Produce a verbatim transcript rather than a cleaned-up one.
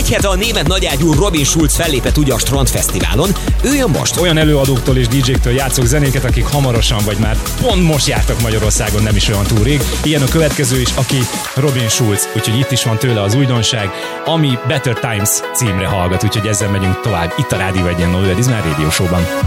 Egy hete a német nagyágyú Robin Schulz fellépett ugye a Strandfesztiválon, ő jön most. Olyan előadóktól és dé jéktől játszok zenéket, akik hamarosan vagy már pont most jártak Magyarországon, nem is olyan túl rég. Ilyen a következő is, aki Robin Schulz, úgyhogy itt is van tőle az újdonság, ami Better Times címre hallgat, úgyhogy ezzel megyünk tovább itt a Rádió Egyen nulla Radio Show-ban.